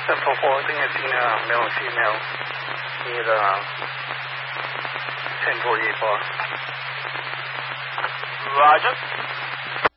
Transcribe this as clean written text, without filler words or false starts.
Reporting a male and female near the 1044. Roger.